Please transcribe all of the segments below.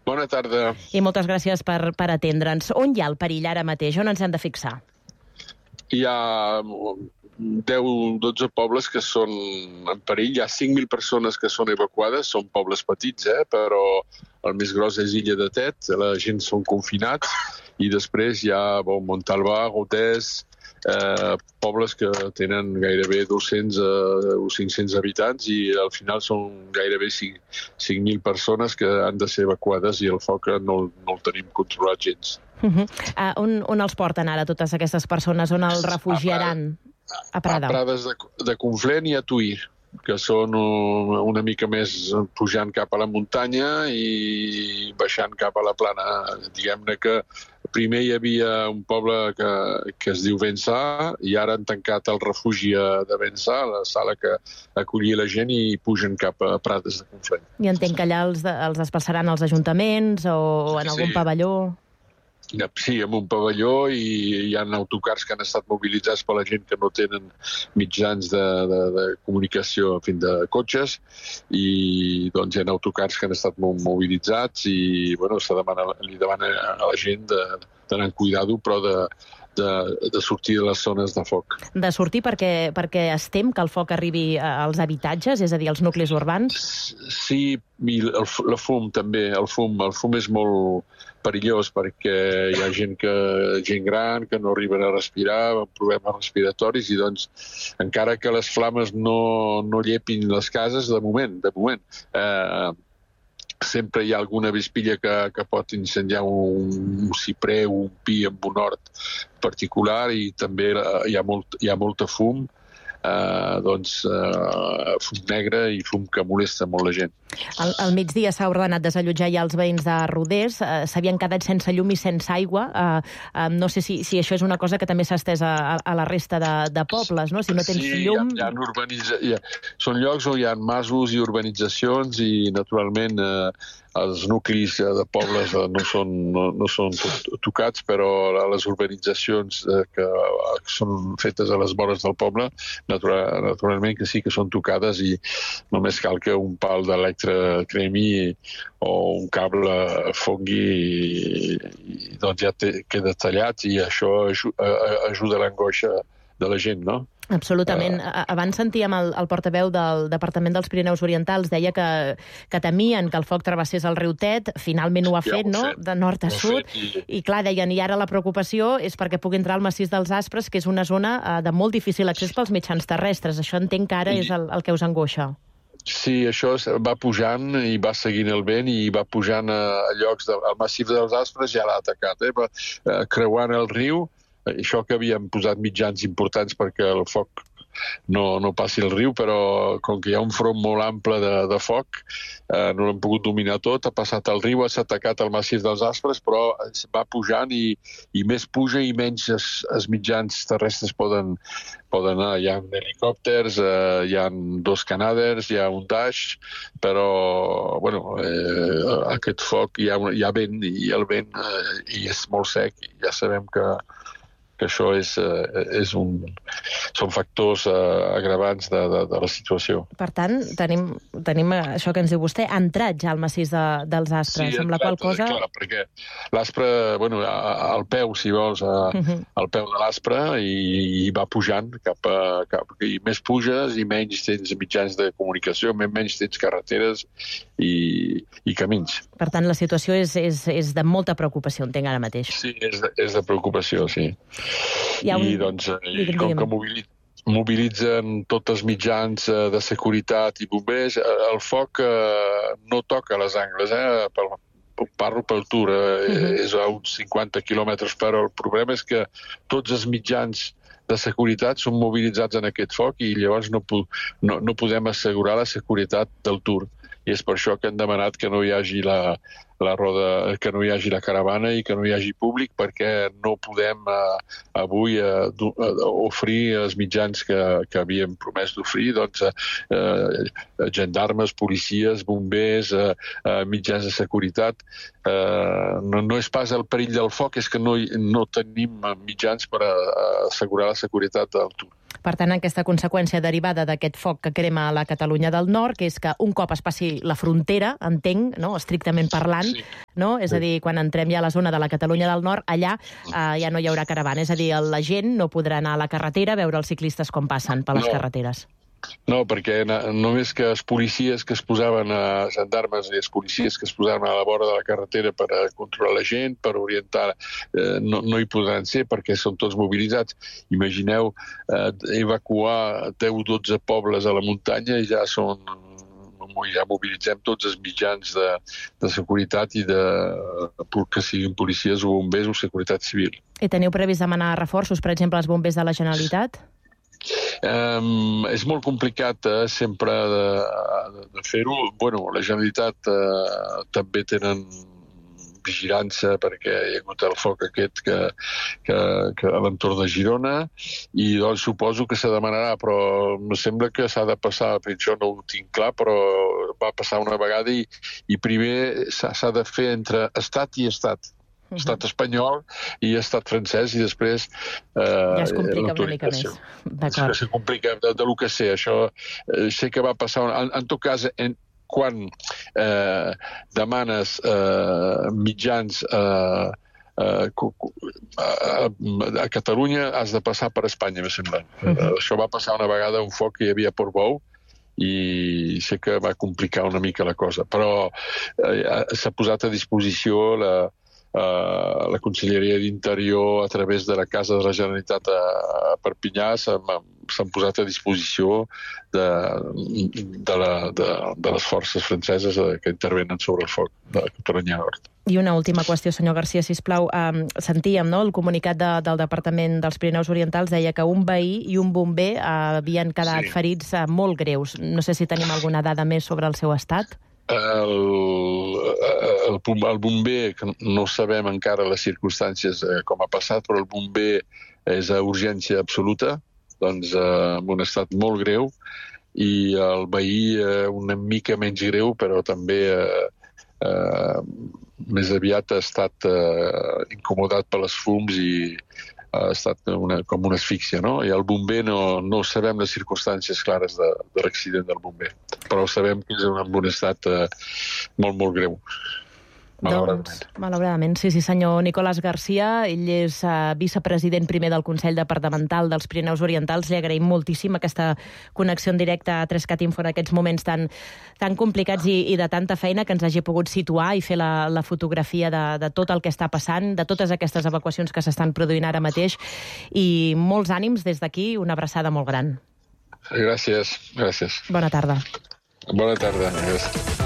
Bona tarda. I moltes gràcies per atendre'ns. On hi ha el perill ara mateix? On ens hem de fixar? Hi ha 10-12 pobles que són en perill. Hi ha 5.000 persones que són evacuades. Són pobles petits, però el més gros és Illa de Tet. La gent són confinats. I després hi ha Montalbà, Gotés, pobles que tenen gairebé 200 o 500 habitants i al final són gairebé 5.000 persones que han de ser evacuades i el foc no el tenim controlat gens. On els porten ara totes aquestes persones? On els refugiaran? A Prades de Conflent i a Tuïr, que són una mica més pujant cap a la muntanya i baixant cap a la plana. Diguem-ne que primer hi havia un poble que es diu Bençà i ara han tancat el refugi de Bençà, la sala que acollia la gent, i pugen cap a Prades de Conflent. I entenc que allà els desplaçaran als ajuntaments o en algun pavelló? Sí, en un pavelló, i hi ha autocars que han estat mobilitzats per la gent que no tenen mitjans de comunicació fins de cotxes, i doncs hi ha autocars que han estat mobilitzats i li demana a la gent d'anar amb cuidado, però de sortir de les zones de foc. De sortir perquè es tem que el foc arribi als habitatges, és a dir, als nuclis urbans? Sí, i el fum també. El fum és molt perillós perquè hi ha gent gran que no arriben a respirar, amb problemes respiratoris, i doncs encara que les flames no llepin les cases, de moment, sempre hi ha alguna vespilla que pot incendiar un ciprer o un pi amb un hort particular, i també hi ha molta fum, fum negre i fum que molesta molt la gent. Al migdia s'ha ordenat desallotjar ja els veïns de Rodés. S'havien quedat sense llum i sense aigua. No sé si això és una cosa que també s'ha estès a la resta de pobles, no? Si no tens llum... Sí, són llocs on hi ha masos i urbanitzacions, i naturalment els nuclis de pobles no són tocats, però les urbanitzacions que són fetes a les vores del poble, naturalment que sí que són tocades, i només cal que un pal d'electre cremi o un cable fongui i doncs ja queda tallat, i això ajuda a l'angoixa de la gent, no? Absolutament. Abans sentíem el portaveu del Departament dels Pirineus Orientals, deia que temien que el foc travessés el riu Tet, finalment ho ha fet, no?, de nord a sud, i clar, deien, i ara la preocupació és perquè pugui entrar al massís dels Aspres, que és una zona de molt difícil accés pels mitjans terrestres. Això entenc que ara és el que us angoixa. Sí, això va pujant i va seguint el vent i va pujant a llocs del massís dels Aspres, ja l'ha atacat, creuant el riu. Això que havíem posat mitjans importants perquè el foc no passi el riu, però com que hi ha un front molt ample de foc, no l'hem pogut dominar tot, ha passat el riu, s'ha atacat el massís dels Aspres, però va pujant i més puja i menys els mitjans terrestres poden anar. Hi ha helicòpters, hi ha 2 canàders, hi ha un Dash, però aquest foc hi ha vent, i el vent és molt sec, i ja sabem que això són factors agravants de la situació. Per tant, tenim això que ens diu vostè, entrat ja al massís dels Aspres, amb la qual cosa... Clar, perquè l'Aspre, al peu, si vols, al peu de l'Aspre, i va pujant i més puges i menys tens mitjans de comunicació, menys tens carreteres i camins. Per tant, la situació és de molta preocupació, entenc ara mateix. Sí, és de preocupació, sí. I doncs, com que mobilitzen tots els mitjans de seguretat i bombers, el foc no toca les angles, parlo pel Tour, és a uns 50 quilòmetres per hora. El problema és que tots els mitjans de seguretat són mobilitzats en aquest foc, i llavors no podem assegurar la seguretat del Tour. I és per això que hem demanat que no hi hagi que no hi hagi la caravana i que no hi hagi públic, perquè no podem avui oferir els mitjans que havíem promès d'oferir, doncs gendarmes, policies, bombers, mitjans de seguretat. No és pas el perill del foc, és que no tenim mitjans per assegurar la seguretat del Tour. Per tant, aquesta conseqüència derivada d'aquest foc que crema a la Catalunya del Nord, que és que un cop es passi la frontera, entenc, no? Estrictament parlant, no? És a dir, quan entrem ja a la zona de la Catalunya del Nord, allà ja no hi haurà caravana. És a dir, la gent no podrà anar a la carretera a veure els ciclistes com passen per les carreteres. No, perquè només que els policies que es posaven a gendarmes i els policies que es posaven a la vora de la carretera per a controlar la gent, per orientar, no hi podran ser perquè són tots mobilitzats. Imagineu evacuar 10-12 pobles a la muntanya i ja mobilitzem tots els mitjans de seguretat i que siguin policies o bombers o seguretat civil. I teniu previst demanar reforços, per exemple, als bombers de la Generalitat? És molt complicat sempre de fer-ho. Bueno, la Generalitat també tenen vigilança perquè hi ha hagut el foc aquest que a l'entorn de Girona i doncs suposo que se demanarà, però em sembla que s'ha de passar, això no ho tinc clar, però va passar una vegada i primer s'ha de fer entre estat i estat. Estat espanyol i estat francès i després... Ja es complica una mica més. D'acord. Se complica de lo que sé. Això sé que va passar... En tot cas, quan demanes mitjans a Catalunya has de passar per Espanya, me sembla. Això va passar una vegada un foc que hi havia a Portbou i sé que va complicar una mica la cosa. Però s'ha posat a disposició la Conselleria d'Interior a través de la Casa de la Generalitat a Perpinyà s'han posat a disposició de les forces franceses que intervenen sobre el foc de Catalunya Nord. I una última qüestió, senyor Garcia, sisplau. Sentíem, no?, el comunicat del Departament dels Pirineus Orientals deia que un veí i un bomber havien quedat ferits molt greus. No sé si tenim alguna dada més sobre el seu estat. El bomber, que no sabem encara les circumstàncies com ha passat, però el bomber és a urgència absoluta, doncs en un estat molt greu, i el veí una mica menys greu, però també més aviat ha estat incomodat per les fums i ha estat com una asfíxia, no? I el bomber no sabem les circumstàncies clares de l'accident del bomber, però sabem que és en un estat molt, molt greu. Malauradament. Sí, senyor Nicolás Garcia, ell és vicepresident primer del Consell Departamental dels Pirineus Orientals. Li agraïm moltíssim aquesta connexió en directe a 3CAT Info en aquests moments tan complicats i de tanta feina, que ens hagi pogut situar i fer la fotografia de tot el que està passant, de totes aquestes evacuacions que s'estan produint ara mateix, i molts ànims des d'aquí, una abraçada molt gran. Gràcies. Bona tarda. Bona tarda, gràcies.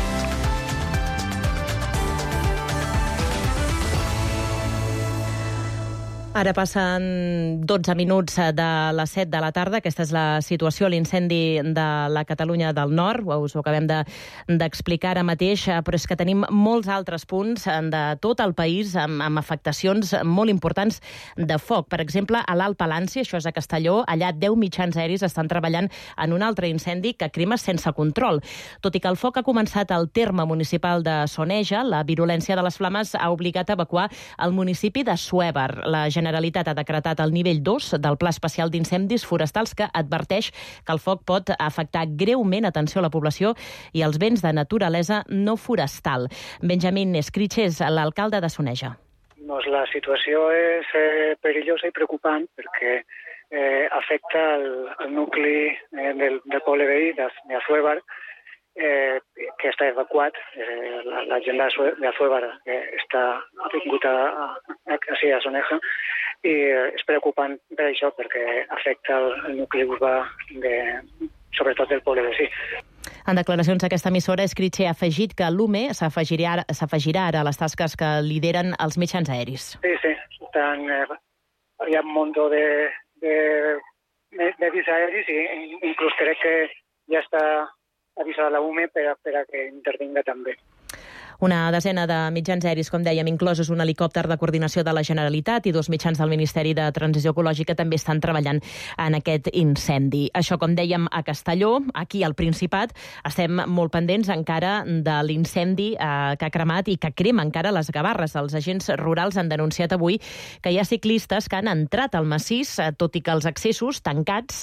Ara passen 12 minuts de les 7 de la tarda. Aquesta és la situació, l'incendi de la Catalunya del Nord. Us ho acabem d'explicar ara mateix, però és que tenim molts altres punts de tot el país amb afectacions molt importants de foc. Per exemple, a l'Alt Palància, això és a Castelló, allà 10 mitjans aeris estan treballant en un altre incendi que crema sense control. Tot i que el foc ha començat al terme municipal de Soneja, la virulència de les flames ha obligat a evacuar el municipi de Assuévar. La Generalitat ha decretat el nivell 2 del Pla Especial d'Incendis Forestals, que adverteix que el foc pot afectar greument, atenció a la població, i els béns de naturalesa no forestal. Benjamín Escriche és l'alcalde de Soneja. La situació és perillosa i preocupant perquè afecta el nucli del poble veí d'Assuévar, que està evacuat. La gent d'Assuévar ha vingut a Soneja i és preocupant per això perquè afecta el nucli urbà, sobretot del poble veí. En declaracions a aquesta emissora, Escriche ha afegit que l'UME s'afegirà ara a les tasques que lideren els mitjans aeris. Sí. Hi ha un munt de medis aeris i inclús crec que ja està avisada la UME per a que intervinga també. Una desena de mitjans aeris, com dèiem, inclosos un helicòpter de coordinació de la Generalitat i 2 mitjans del Ministeri de Transició Ecològica també estan treballant en aquest incendi. Això, com dèiem, a Castelló, aquí al Principat, estem molt pendents encara de l'incendi que ha cremat i que crema encara les Gavarres. Els agents rurals han denunciat avui que hi ha ciclistes que han entrat al massís, tot i que els accessos estan tancats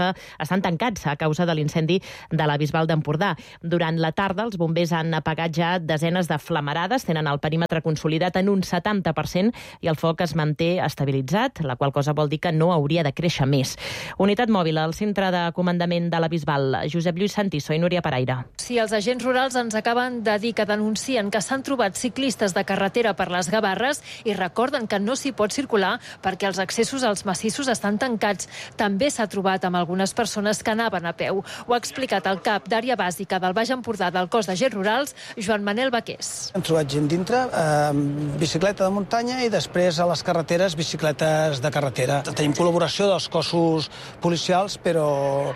a causa de l'incendi de la Bisbal d'Empordà. Durant la tarda, els bombers han apagat ja desenes de flamarades, tenen el perímetre consolidat en un 70% i el foc es manté estabilitzat, la qual cosa vol dir que no hauria de créixer més. Unitat mòbil al centre de comandament de la Bisbal, Josep Lluís Santiso i Núria Paraire. Sí, els agents rurals ens acaben de dir que denuncien que s'han trobat ciclistes de carretera per les Gavarres i recorden que no s'hi pot circular perquè els accessos als massissos estan tancats. També s'ha trobat amb algunes persones que anaven a peu. Ho ha explicat el cap d'àrea bàsica del Baix Empordà del cos d'agents rurals, Joan Manel Baqués. Hem trobat gent dintre, bicicleta de muntanya i després a les carreteres bicicletes de carretera. Tenim col·laboració dels cossos policials, però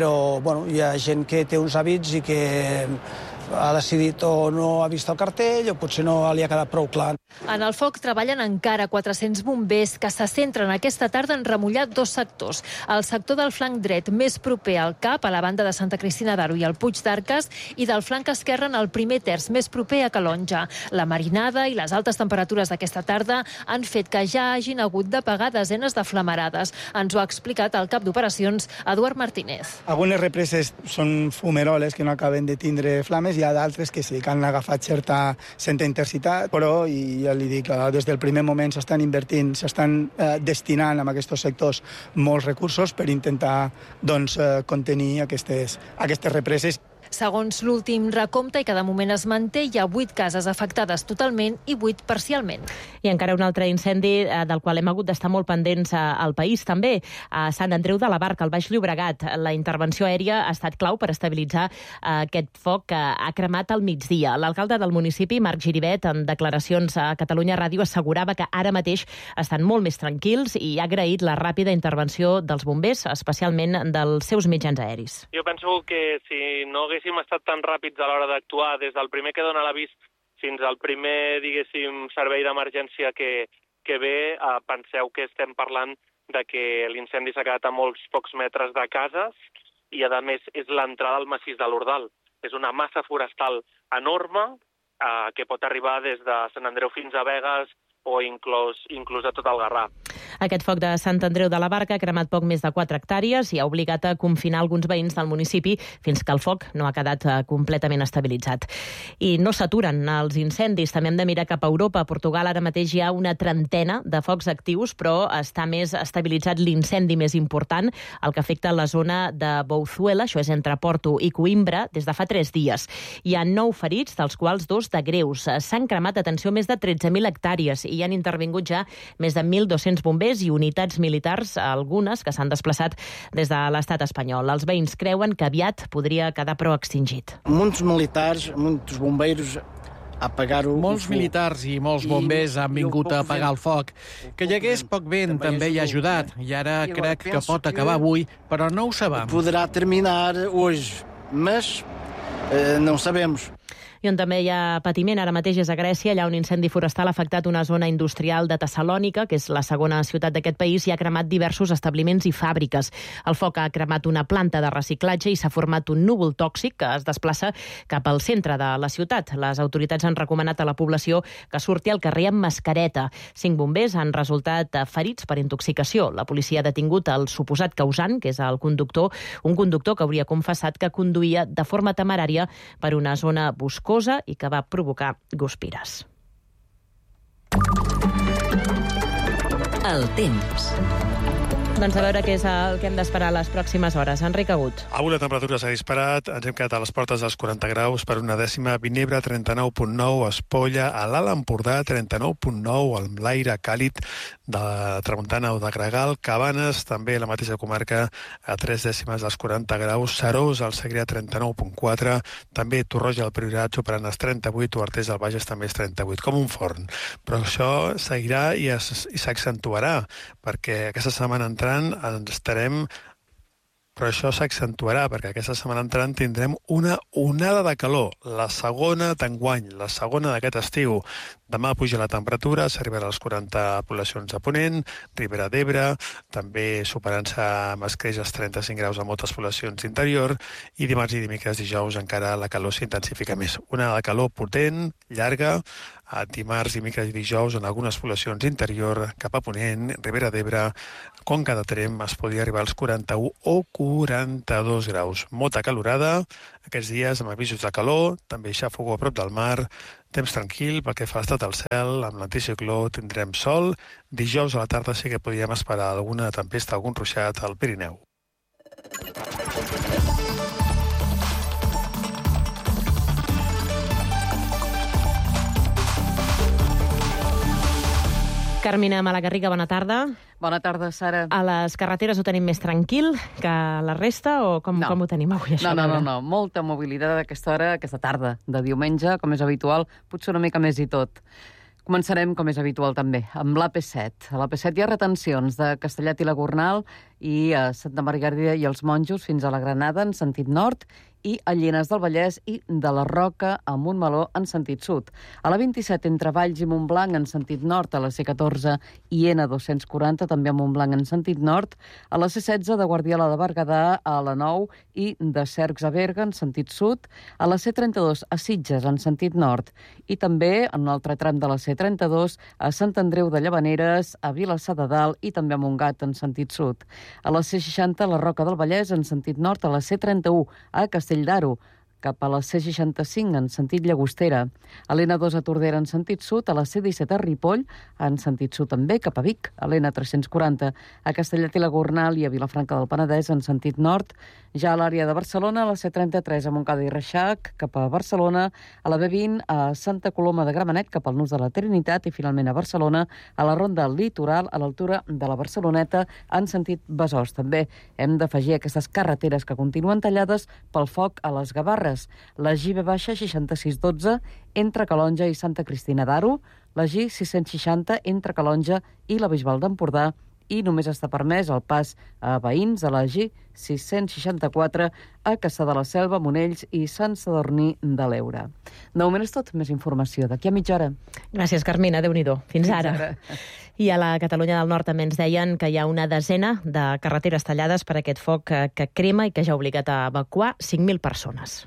hi ha gent que té uns hàbits i que ha decidit o no ha vist el cartell o potser no li ha quedat prou clar. En el foc treballen encara 400 bombers que se centren aquesta tarda en remullar 2 sectors. El sector del flanc dret més proper al CAP, a la banda de Santa Cristina d'Aro i el Puig d'Arques, i del flanc esquerre en el primer terç més proper a Calonja. La marinada i les altes temperatures d'aquesta tarda han fet que ja hagin hagut d'apagar desenes de flamarades. Ens ho ha explicat el cap d'operacions, Eduard Martínez. Algunes represes són fumeroles que no acaben de tindre flames, hi ha d'altres que sí que han agafat certa intensitat, però ja li dic, des del primer moment s'estan invertint, s'estan destinant a aquests sectors molts recursos per intentar contenir aquestes represes. Segons l'últim recompte, i que de moment es manté, hi ha 8 cases afectades totalment i 8 parcialment. I encara un altre incendi del qual hem hagut d'estar molt pendents al país, també, a Sant Andreu de la Barca, al Baix Llobregat. La intervenció aèria ha estat clau per estabilitzar aquest foc que ha cremat al migdia. L'alcalde del municipi, Marc Giribet, en declaracions a Catalunya Ràdio, assegurava que ara mateix estan molt més tranquils i ha agraït la ràpida intervenció dels bombers, especialment dels seus mitjans aeris. Jo penso que si no haguéssim estat tan ràpids a l'hora d'actuar, des del primer que dona l'avís fins al primer, servei d'emergència que ve, penseu que estem parlant de que l'incendi s'ha quedat a molts pocs metres de cases i, a més, és l'entrada al massís de l'Ordal. És una massa forestal enorme que pot arribar des de Sant Andreu fins a Begues o inclús a tot el Garraf. Aquest foc de Sant Andreu de la Barca ha cremat poc més de 4 hectàrees i ha obligat a confinar alguns veïns del municipi fins que el foc no ha quedat completament estabilitzat. I no s'aturen els incendis. També hem de mirar cap a Europa. A Portugal ara mateix hi ha una trentena de focs actius, però està més estabilitzat l'incendi més important, el que afecta la zona de Bouzuela, això és entre Porto i Coimbra, des de fa 3 dies. Hi ha 9 ferits, dels quals 2 de greus. S'han cremat, atenció, més de 13.000 hectàrees i hi han intervingut ja més de 1.200 bombers i unitats militars, algunes que s'han desplaçat des de l'estat espanyol. Els veïns creuen que aviat podria quedar prou extingit. Molts militars, molts bombeiros Molts militars i molts bombers han vingut a apagar el foc. Que hi hagués poc vent també hi ha ajudat i ara crec que pot acabar avui, però no ho sabem. Podrà terminar hoje, mas não sabemos. I on també hi ha patiment ara mateix és a Grècia. Allà un incendi forestal ha afectat una zona industrial de Tessalònica, que és la segona ciutat d'aquest país, i ha cremat diversos establiments i fàbriques. El foc ha cremat una planta de reciclatge i s'ha format un núvol tòxic que es desplaça cap al centre de la ciutat. Les autoritats han recomanat a la població que surti al carrer amb mascareta. 5 bombers han resultat ferits per intoxicació. La policia ha detingut el suposat causant, que és el conductor, un conductor que hauria confessat que conduïa de forma temerària per una zona boscosa i que va provocar guspires. El temps. Doncs a veure què és el que hem d'esperar les pròximes hores. Enric Agut. Avui la temperatura s'ha disparat, ens hem quedat a les portes dels 40 graus per una dècima. Vinebre, 39,9, Espolla, a l'Alt Empordà, 39,9, amb l'aire càlid de Tramuntana o de Gregal, Cabanes, també la mateixa comarca, a 3 dècimes dels 40 graus, Serós, al Segrià, 39,4, també Torroja, al Priorat, superant els 38, Artés del Bages també és 38, com un forn. Però això seguirà i s'accentuarà, perquè aquesta setmana entrant estarem però això s'accentuarà perquè aquesta setmana entrant tindrem una onada de calor, la segona d'enguany, la segona d'aquest estiu. Demà puja la temperatura, s'arribarà als 40 poblacions de Ponent, Ribera d'Ebre, també superant-se amb escreix als 35 graus a moltes poblacions d'interior, i dimarts i dimecres dijous encara la calor s'intensifica més. Una de calor potent, llarga, dimarts, dimecres i dijous en algunes poblacions d'interior, cap a Ponent, Ribera d'Ebre, Conca de Tremp, es podria arribar als 41 o 42 graus. Molta calorada, aquests dies amb avisos de calor, també xàfego a prop del mar, temps tranquil pel que fa a l'estat del cel, amb l'anticicló tindrem sol, dijous a la tarda sí que podríem esperar alguna tempesta, algun ruixat al Pirineu. Carmina Malagarriga, bona tarda. Bona tarda, Sara. A les carreteres ho tenim més tranquil que la resta o com ho tenim avui, això? No. Molta mobilitat a aquesta hora, aquesta tarda de diumenge, com és habitual, potser una mica més i tot. Començarem, com és habitual també, amb l'AP7. A l'AP7 hi ha retencions de Castellet i la Gornal i a Santa Margarida i els Monjos fins a la Granada en sentit nord i a Llinars del Vallès i de la Roca a Montmeló en sentit sud. A la 27 entre Valls i Montblanc en sentit nord, a la C14 i N240 també a Montblanc en sentit nord, a la C16 de Guardiola de Berguedà a la 9 i de Cercs a Berga en sentit sud, a la C32 a Sitges en sentit nord i també en un altre tram de la C32 a Sant Andreu de Llavaneres, a Vilassar de Dalt i també a Montgat en sentit sud. A la C60 a la Roca del Vallès en sentit nord, a la C31 a Castell d'Aro, cap a la C65 en sentit Llagostera, a l'N2 a Tordera en sentit sud, a la C17 a Ripoll, en sentit sud també, cap a Vic, a l'N340, a Castellet i la Gornal i a Vilafranca del Penedès en sentit nord, ja a l'àrea de Barcelona, a la C33 a Montcada i Reixac, cap a Barcelona, a la B20 a Santa Coloma de Gramenet, cap al Nus de la Trinitat i finalment a Barcelona, a la Ronda Litoral, a l'altura de la Barceloneta, en sentit Besòs. També hem d'afegir aquestes carreteres que continuen tallades pel foc a les Gavarres. La G6612 entre Calonja i Santa Cristina d'Aro, la G660 entre Calonja i la Bisbal d'Empordà i només està permès el pas a veïns a la G664 a Cassà de la Selva, Monells i Sant Sadurní de l'Eure. De moment és tot. Més informació d'aquí a mitja hora. Gràcies, Carmina. Déu-n'hi-do. Fins ara. I a la Catalunya del Nord també ens deien que hi ha una desena de carreteres tallades per aquest foc que crema i que ja ha obligat a evacuar 5.000 persones.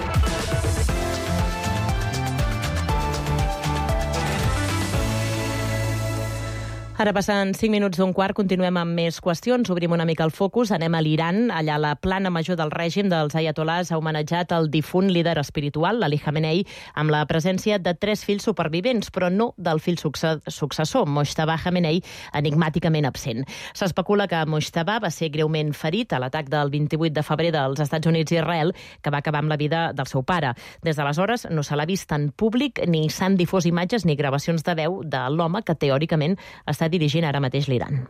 Ara passen 5 minuts d'un quart, continuem amb més qüestions, obrim una mica el focus, anem a l'Iran, allà la plana major del règim dels aiatolars ha homenatjat el difunt líder espiritual, l'Ali Khamenei, amb la presència de 3 fills supervivents, però no del fill successor, Mojtaba Khamenei, enigmàticament absent. S'especula que Mojtaba va ser greument ferit a l'atac del 28 de febrer dels Estats Units i Israel, que va acabar amb la vida del seu pare. Des d'aleshores no se l'ha vist en públic ni s'han difós imatges ni gravacions de veu de l'home que teòricament està dirigint ara mateix l'Iran.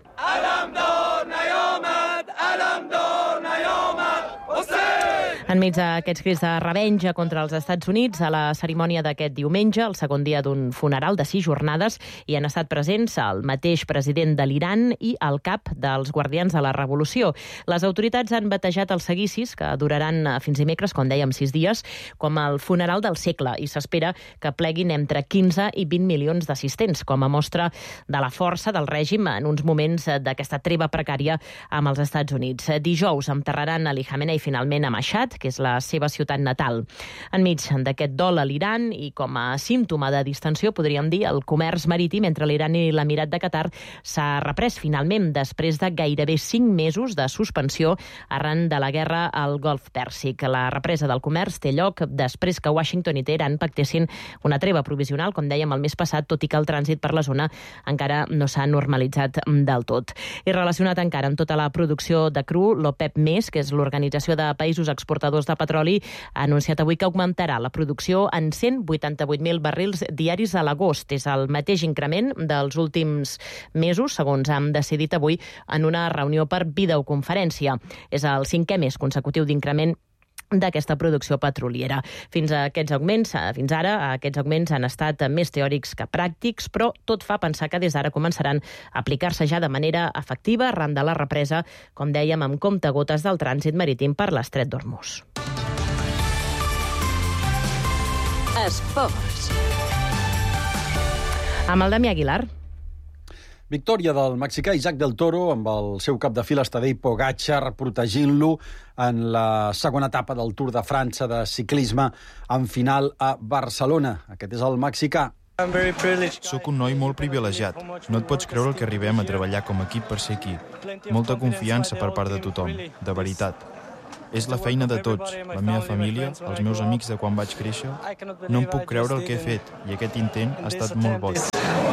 Enmig d'aquests crits de revenja contra els Estats Units, a la cerimònia d'aquest diumenge, el segon dia d'un funeral de 6 jornades, hi han estat presents el mateix president de l'Iran i el cap dels Guardians de la Revolució. Les autoritats han batejat els seguicis, que duraran fins dimecres, com dèiem, 6 dies, com el funeral del segle, i s'espera que pleguin entre 15 i 20 milions d'assistents, com a mostra de la força del règim en uns moments d'aquesta treva precària amb els Estats Units. Dijous enterraran Ali Khamenei finalment a Mashhad, que és la seva ciutat natal. Enmig d'aquest dol a l'Iran i com a símptoma de distensió, podríem dir, el comerç marítim entre l'Iran i l'Emirat de Qatar s'ha reprès finalment després de gairebé 5 mesos de suspensió arran de la guerra al Golf Pèrsic. La represa del comerç té lloc després que Washington i Teheran pactessin una treva provisional, com dèiem, el mes passat, tot i que el trànsit per la zona encara no s'ha normalitzat del tot. I relacionat encara amb tota la producció de cru, l'OPEP+, que és l'Organització de Països Exportadors de petroli, ha anunciat avui que augmentarà la producció en 188.000 barrils diaris a l'agost. És el mateix increment dels últims mesos, segons han decidit avui en una reunió per videoconferència. És el 5è mes consecutiu d'increment d'aquesta producció petroliera. Fins ara, aquests augments han estat més teòrics que pràctics, però tot fa pensar que des d'ara començaran a aplicar-se ja de manera efectiva arran de la represa, com dèiem, amb comptagotes del trànsit marítim per l'Estret d'Hormuz. Esports. Amb el Damià Aguilar. Victòria del mexicà Isaac del Toro amb el seu cap de fila Tadej Pogačar protegint-lo en la segona etapa del Tour de França de ciclisme en final a Barcelona. Aquest és el mexicà. Soc un noi molt privilegiat. No et pots creure el que arribem a treballar com a equip per ser aquí. Molta confiança per part de tothom, de veritat. És la feina de tots, la meva família, els meus amics de quan vaig créixer. No em puc creure el que he fet i aquest intent ha estat molt bo.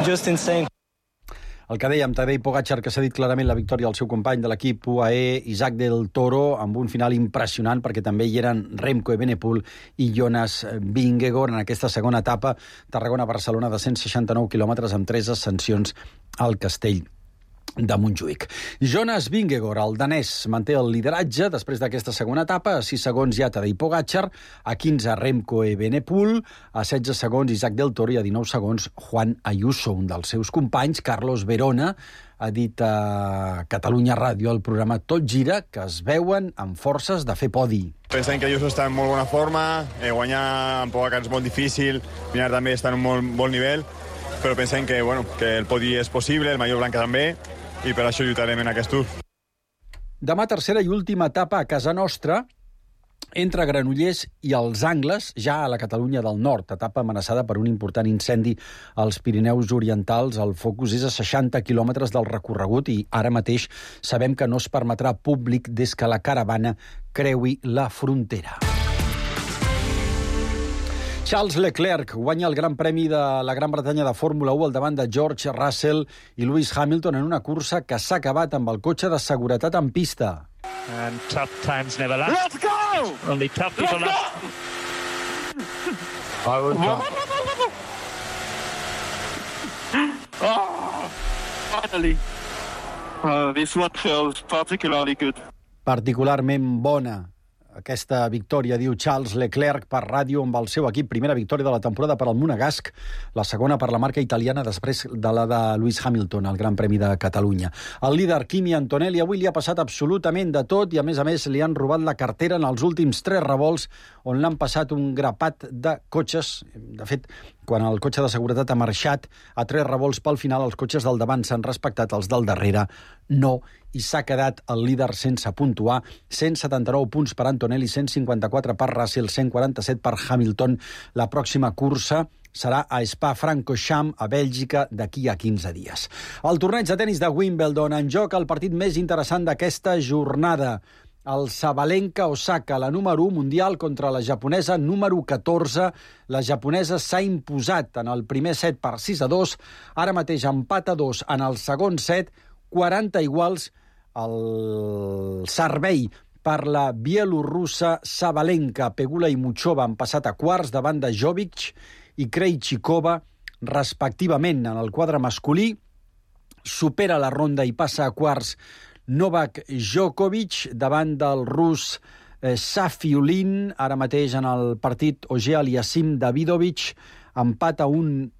El que dèiem, Tadej Pogačar, que s'ha dit clarament la victòria al seu company de l'equip UAE, Isaac del Toro, amb un final impressionant, perquè també hi eren Remco Evenepoel i Jonas Vingegaard en aquesta segona etapa, Tarragona-Barcelona, de 169 quilòmetres amb 3 ascensions al Castell de Montjuïc. Jonas Vingegaard, el danès, manté el lideratge després d'aquesta segona etapa. A 6 segons hi ha Tadej Pogačar, a 15 Remco Evenepoel, a 16 segons Isaac del Toro i a 19 segons Juan Ayuso. Un dels seus companys, Carlos Verona, ha dit a Catalunya Ràdio, al programa Tot Gira, que es veuen amb forces de fer podi. Pensem que Ayuso està en molt bona forma, guanyar en Pogačar és molt difícil, Vinar també està en un molt bon nivell, però pensem que el podi és possible, el Mallorca Blanca també, i per això lluitarem en aquest Tour. Demà, tercera i última etapa a casa nostra, entre Granollers i els Angles, ja a la Catalunya del Nord, etapa amenaçada per un important incendi als Pirineus Orientals. El focus és a 60 quilòmetres del recorregut i ara mateix sabem que no es permetrà públic des que la caravana creui la frontera. Charles Leclerc guanya el Gran Premi de la Gran Bretanya de Fórmula 1 al davant de George Russell i Lewis Hamilton en una cursa que s'ha acabat amb el cotxe de seguretat en pista. And tough times never last. Let's go! Only tough people last. I would finally. This one feels particularly good. Particularment bona aquesta victòria, diu Charles Leclerc per ràdio amb el seu equip. Primera victòria de la temporada per al Monegasc, la segona per la marca italiana després de la de Lewis Hamilton al Gran Premi de Catalunya. El líder Kimi Antonelli avui li ha passat absolutament de tot i a més li han robat la cartera en els últims 3 revolts on l'han passat un grapat de cotxes. De fet, quan el cotxe de seguretat ha marxat a 3 revolts pel final, els cotxes del davant s'han respectat, els del darrere no, i s'ha quedat el líder sense puntuar. 179 punts per Antonelli, 154 per Russell, 147 per Hamilton. La pròxima cursa serà a Spa-Francorchamps, a Bèlgica, d'aquí a 15 dies. El torneig de tenis de Wimbledon, en joc el partit més interessant d'aquesta jornada. El Sabalenka Osaka, la número 1 mundial contra la japonesa número 14. La japonesa s'ha imposat en el primer set per 6-2. Ara mateix empat a 2 en el segon set, 40 iguals. El servei per la bielorussa Sabalenka. Pegula i Muchova han passat a quarts davant de Jovic i Krejcikova, respectivament. En el quadre masculí supera la ronda i passa a quarts Novak Djokovic davant del rus Safiulin. Ara mateix en el partit Auger Aliassime Davidovich empat a un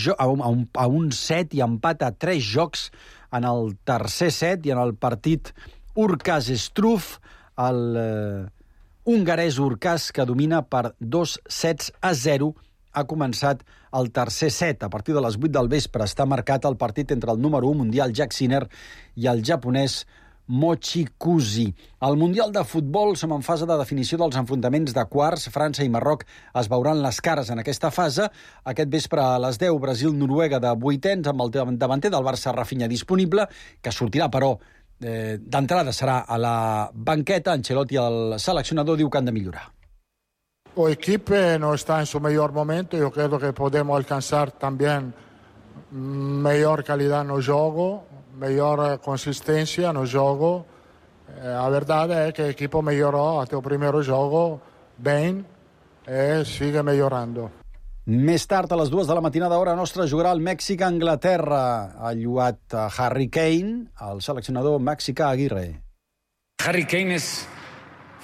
set i empat a 3 jocs en el tercer set, i en el partit Urkaz-Struff, el hongarès Urkaz, que domina per 2-0, ha començat el tercer set. A partir de les 8 del vespre està marcat el partit entre el número 1 mundial Jack Sinner i el japonès Mochikuzi. Al Mundial de Futbol som en fase de definició dels enfrontaments de quarts. França i Marroc es veuran les cares en aquesta fase. Aquest vespre a les 10, Brasil-Noruega de vuitens, amb el davanter del Barça, Rafinha, disponible, que sortirà, però, d'entrada serà a la banqueta. Ancelotti, el seleccionador, diu que han de millorar. O equipo no está en su mejor momento. Yo creo que podemos alcanzar también mejor calidad no juego, mejor consistencia no juego. La verdad es que el equipo mejoró hasta el primer juego bien y sigue mejorando. Més tard, a les 2 de la matinada, hora nostra, jugarà el Mèxic-Anglaterra. Ha lluat Harry Kane, el seleccionador mexicà Aguirre. Harry Kane es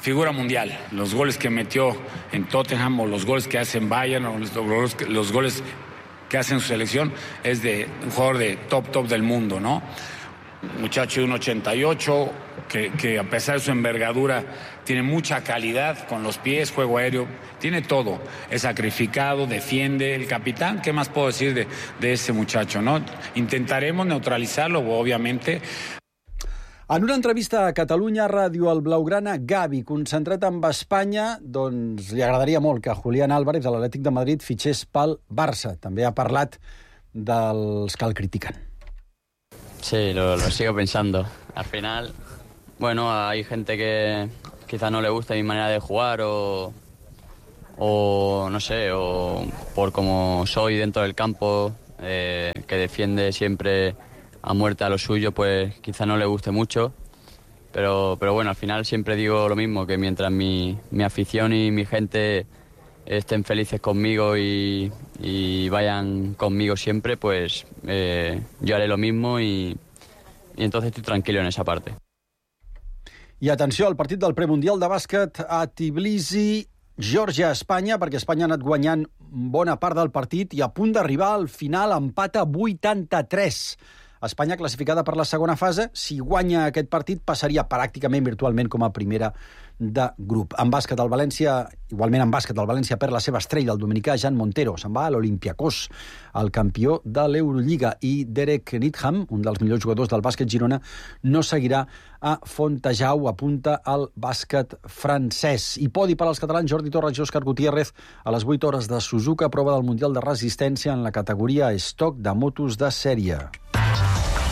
figura mundial. Los goles que metió en Tottenham o los goles que hace en Bayern o los goles que hace en su selección es de un jugador de top del mundo, ¿no? Un muchacho de 1.88 que a pesar de su envergadura tiene mucha calidad con los pies, juego aéreo, tiene todo. Es sacrificado, defiende, el capitán. ¿Qué más puedo decir de ese muchacho, no? Intentaremos neutralizarlo, obviamente. En una entrevista a Catalunya Ràdio, el blaugrana Gavi, concentrat amb Espanya, doncs li agradaria molt que Julián Álvarez, de l'Atlètic de Madrid, fitxés pel Barça. També ha parlat dels que el critiquen. Sí, lo sigo pensando. Al final, bueno, hay gente que quizá no le gusta mi manera de jugar o no sé, o por como soy dentro del campo, que defiende siempre a muerte a lo suyo, pues quizá no le guste mucho, pero bueno, al final siempre digo lo mismo, que mientras mi afición y mi gente estén felices conmigo y vayan conmigo siempre, pues yo haré lo mismo y entonces estoy tranquilo en esa parte. I atenció al partit del premundial de bàsquet a Tbilisi, Geòrgia-Espanya, perquè Espanya ha anat guanyant bona part del partit i a punt d'arribar al final empata 83. Espanya, classificada per la segona fase, si guanya aquest partit, passaria pràcticament virtualment com a primera de grup. En bàsquet, el València, igualment en bàsquet, el València perd la seva estrella, el dominicà Jan Montero. Se'n va a l'Olympiakos, el campió de l'Eurolliga. I Derek Needham, un dels millors jugadors del bàsquet Girona, no seguirà a Fontejau, apunta al bàsquet francès. I podi per als catalans Jordi Torres i Òscar Gutiérrez a les 8 hores de Suzuka, prova del Mundial de Resistència en la categoria estoc de motos de sèrie.